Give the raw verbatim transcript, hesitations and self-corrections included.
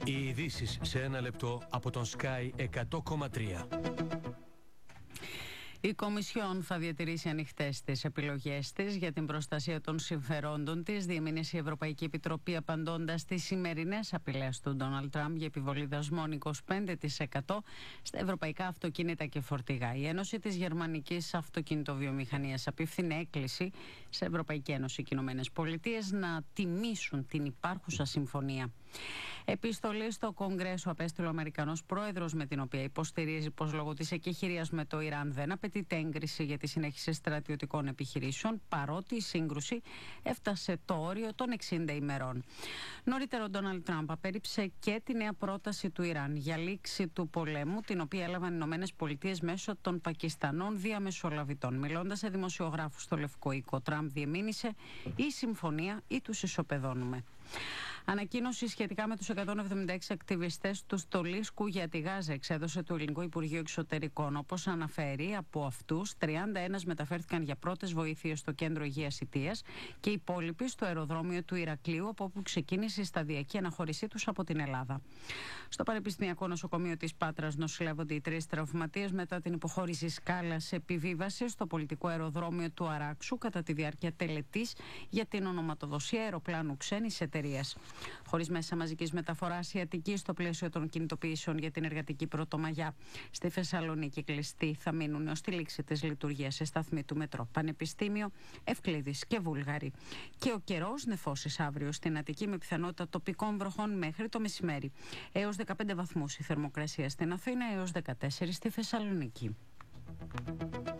Οι ειδήσεις σε ένα λεπτό από τον Sky εκατό κόμμα τρία. Η Κομισιόν θα διατηρήσει ανοιχτές τις επιλογές της για την προστασία των συμφερόντων της, διεμήνυσε η Ευρωπαϊκή Επιτροπή απαντώντας στις σημερινές απειλές του Ντόναλντ Τραμπ για επιβολή δασμών είκοσι πέντε τοις εκατό στα ευρωπαϊκά αυτοκίνητα και φορτηγά. Η Ένωση της Γερμανικής Αυτοκινητοβιομηχανίας απίφθινε έκκληση σε Ευρωπαϊκή Ένωση και Ηνωμένες Πολιτείες να τιμήσουν την υπάρχουσα συμφωνία. Επιστολή στο Κογκρέσο απέστειλε ο Αμερικανός πρόεδρος, με την οποία υποστηρίζει πως λόγω της εκεχηρίας με το Ιράν δεν απαιτείται έγκριση για τη συνέχιση στρατιωτικών επιχειρήσεων, παρότι η σύγκρουση έφτασε το όριο των εξήντα ημερών. Νωρίτερα, ο Ντόναλντ Τραμπ απέρριψε και τη νέα πρόταση του Ιράν για λήξη του πολέμου, την οποία έλαβαν οι Ηνωμένες Πολιτείες μέσω των Πακιστανών διαμεσολαβητών. Μιλώντας σε δημοσιογράφους στο Λευκό Οίκο, Τραμπ διεμήνυσε: «Η συμφωνία ή τους ισοπεδώνουμε». Ανακοίνωση σχετικά με τους εκατόν εβδομήντα έξι ακτιβιστές του Στολίσκου για τη Γάζα εξέδωσε το Ελληνικό Υπουργείο Εξωτερικών. Όπως αναφέρει, από αυτούς τριάντα ένα μεταφέρθηκαν για πρώτες βοήθειες στο κέντρο υγείας Ιτίας και οι υπόλοιποι στο αεροδρόμιο του Ηρακλείου, από όπου ξεκίνησε η σταδιακή αναχώρησή τους από την Ελλάδα. Στο Πανεπιστημιακό Νοσοκομείο της Πάτρας νοσηλεύονται οι τρεις τραυματίες μετά την υποχώρηση σκάλας επιβίβασης στο πολιτικό αεροδρόμιο του Αράξου κατά τη διάρκεια τελετής για την ονοματοδοσία αεροπλάνου ξένης εταιρείας. Χωρίς μέσα μαζικής μεταφοράς, η Αττική, στο πλαίσιο των κινητοποιήσεων για την εργατική Πρωτομαγιά στη Θεσσαλονίκη κλειστή, θα μείνουν ως τη λήξη της λειτουργίας σε σταθμή του μετρό Πανεπιστήμιο, Ευκλήδης και Βούλγαρη. Και ο καιρός, νεφώσεις αύριο στην Αττική με πιθανότητα τοπικών βροχών μέχρι το μεσημέρι. Έως δεκαπέντε βαθμούς η θερμοκρασία στην Αθήνα, έως δεκατέσσερα στη Θεσσαλονίκη.